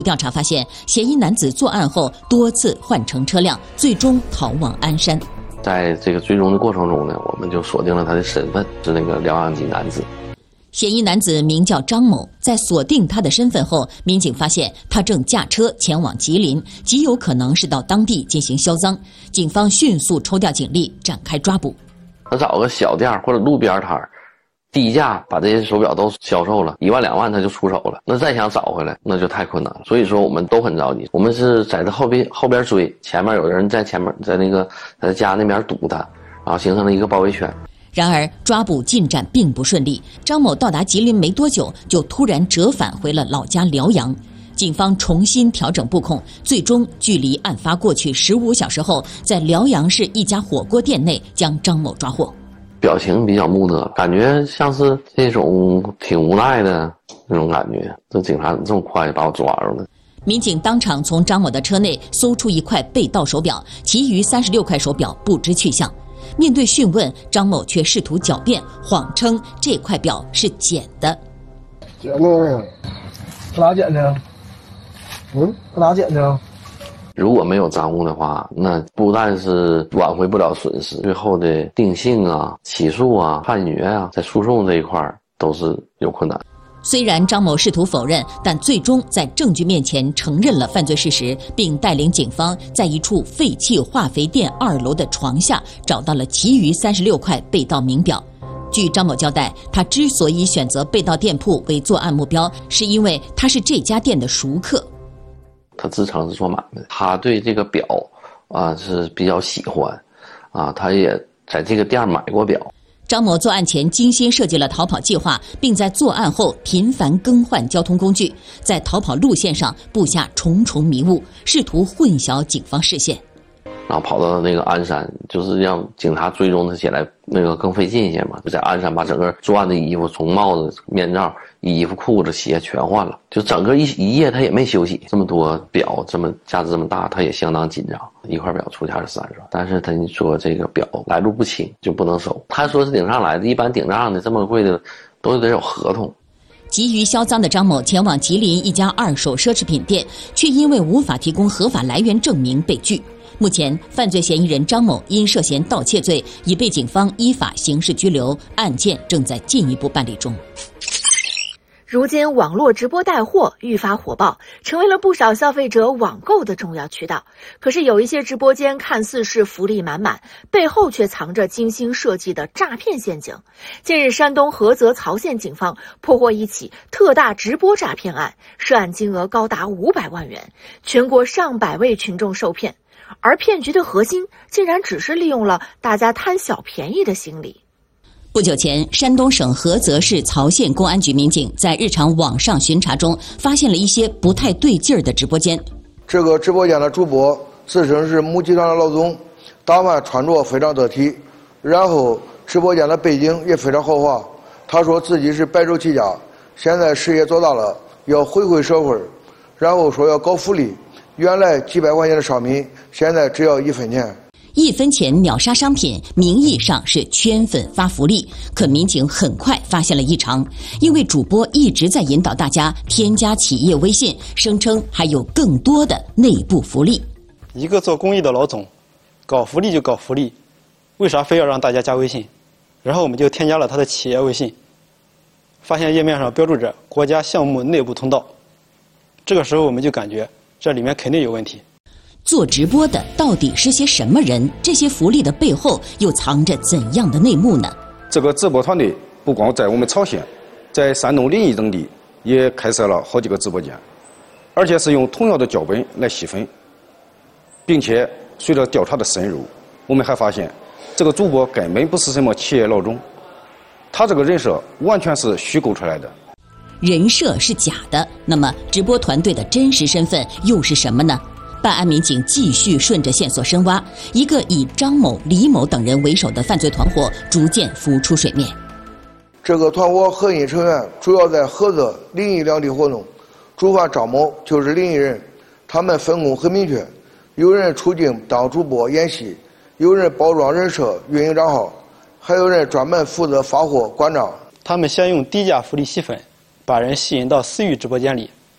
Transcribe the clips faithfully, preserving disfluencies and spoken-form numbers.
调查发现，嫌疑男子作案后多次换乘车辆，最终逃往鞍山。 在这个追踪的过程中呢，我们就锁定了他的身份是那个辽阳籍男子。 嫌疑男子名叫张某，在锁定他的身份后，民警发现他正驾车前往吉林，极有可能是到当地进行销赃。警方迅速抽调警力展开抓捕。 他找个小店或者路边摊儿，低价把这些手表都销售了，一万两万他就出手了。那再想找回来，那就太困难了。所以说我们都很着急，我们是在他后边后边追，前面有人在前面在那个在他家那边堵他，然后形成了一个包围圈。 然而抓捕进展并不顺利，张某到达吉林没多久，就突然折返回了老家辽阳。警方重新调整布控，最终距离案发过去十五小时后，在辽阳市一家火锅店内将张某抓获。 表情比较木讷，感觉像是这种挺无奈的那种感觉。这警察怎么这么快就把我抓住了？ 民警当场从张某的车内搜出一块被盗手表，其余三十六块手表不知去向。面对讯问，张某却试图狡辩，谎称这块表是捡的。 捡的？搁哪捡的？嗯，搁哪捡的？ 如果没有赃物的话，那不但是挽回不了损失，最后的定性啊、起诉啊、判决啊，在诉讼这一块都是有困难。 虽然张某试图否认，但最终在证据面前承认了犯罪事实，并带领警方在一处废弃化肥店二楼的床下找到了其余三十六块被盗名表。据张某交代，他之所以选择被盗店铺为作案目标，是因为他是这家店的熟客。 他自称是做买卖的，他对这个表啊是比较喜欢，啊，他也在这个店买过表。 张某作案前精心设计了逃跑计划，并在作案后频繁更换交通工具，在逃跑路线上布下重重迷雾，试图混淆警方视线。 然后跑到那个鞍山，就是让警察追踪他起来那个更费劲一些嘛。就在鞍山把整个作案的衣服，从帽子、面罩、衣服、裤子、鞋全换了，就整个一一夜他也没休息。这么多表，这么价值这么大，他也相当紧张。一块表出价是三十万，但是他说这个表来路不清，就不能收。他说是顶账来的，一般顶账的这么贵的都得有合同。 急于销赃的张某前往吉林一家二手奢侈品店，却因为无法提供合法来源证明被拒。目前，犯罪嫌疑人张某因涉嫌盗窃罪已被警方依法刑事拘留，案件正在进一步办理中。 如今，网络直播带货愈发火爆，成为了不少消费者网购的重要渠道。可是，有一些直播间看似是福利满满，背后却藏着精心设计的诈骗陷阱。近日，山东菏泽曹县警方破获一起特大直播诈骗案，涉案金额高达五百万元，全国上百位群众受骗。而骗局的核心竟然只是利用了大家贪小便宜的心理。 不久前，山东省菏泽市曹县公安局民警在日常网上巡查中，发现了一些不太对劲儿的直播间。 这个直播间的主播自称是某集团的老总，打扮穿着非常得体，然后直播间的背景也非常豪华。他说自己是白手起家，现在事业做大了，要回馈社会，然后说要搞福利。原来几百块钱的商品，现在只要一分钱。 一分钱秒杀商品，名义上是圈粉发福利，可民警很快发现了异常，因为主播一直在引导大家添加企业微信，声称还有更多的内部福利。 一个做公益的老总，搞福利就搞福利，为啥非要让大家加微信？然后我们就添加了他的企业微信，发现页面上标注着国家项目内部通道。这个时候我们就感觉这里面肯定有问题。 做直播的到底是些什么人？这些福利的背后又藏着怎样的内幕呢？ 这个直播团队不光在我们曹县，在山东临沂等地也开设了好几个直播间，而且是用同样的脚本来细分，并且随着调查的深入，我们还发现这个主播根本不是什么企业老总，他这个人设完全是虚构出来的。 人设是假的，那么直播团队的真实身份又是什么呢？办案民警继续顺着线索深挖，一个以张某、李某等人为首的犯罪团伙逐渐浮出水面。 这个团伙核心成员主要在菏泽、临沂两地活动，主犯张某就是临沂人，他们分工很明确，有人出镜当主播演戏，有人包装人设运营账号，还有人专门负责发货管账。 他们先用低价福利吸粉，把人吸引到私域直播间里，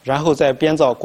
然后再编造